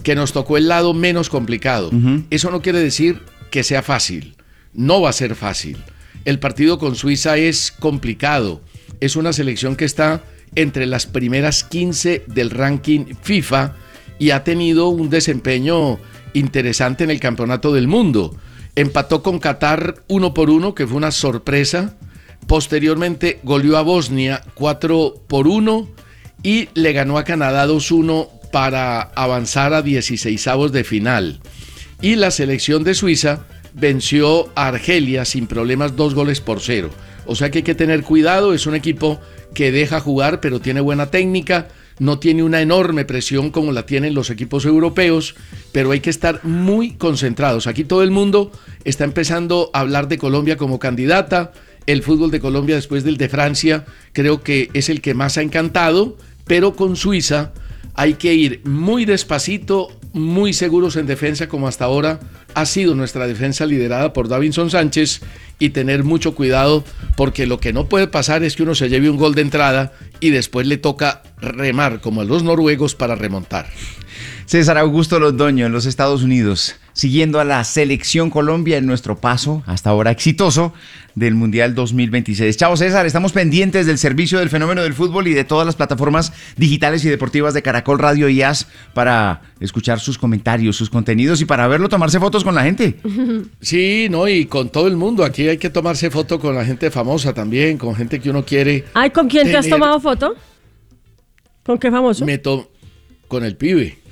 que nos tocó el lado menos complicado. Eso no quiere decir que sea fácil. No va a ser fácil. El partido con Suiza es complicado. Es una selección que está entre las primeras 15 del ranking FIFA y ha tenido un desempeño interesante en el Campeonato del Mundo. Empató con Qatar 1-1, que fue una sorpresa. Posteriormente goleó a Bosnia 4-1 y le ganó a Canadá 2-1 para avanzar a 16avos de final. Y la selección de Suiza venció a Argelia sin problemas 2-0. O sea que hay que tener cuidado, es un equipo que deja jugar pero tiene buena técnica, no tiene una enorme presión como la tienen los equipos europeos, pero hay que estar muy concentrados. Aquí todo el mundo está empezando a hablar de Colombia como candidata. El fútbol de Colombia después del de Francia creo que es el que más ha encantado, pero con Suiza hay que ir muy despacito, muy seguros en defensa como hasta ahora ha sido nuestra defensa liderada por Davinson Sánchez y tener mucho cuidado porque lo que no puede pasar es que uno se lleve un gol de entrada y después le toca remar como a los noruegos para remontar. César Augusto Londoño en los Estados Unidos, siguiendo a la selección Colombia en nuestro paso, hasta ahora exitoso, del Mundial 2026. Chao César, estamos pendientes del servicio del fenómeno del fútbol y de todas las plataformas digitales y deportivas de Caracol Radio y AS para escuchar sus comentarios, sus contenidos y para verlo tomarse fotos con la gente. Sí, no, y con todo el mundo. Aquí hay que tomarse foto con la gente famosa también, con gente que uno quiere. Ay, ¿con quién te has tomado foto? ¿Con qué famoso? Con el pibe.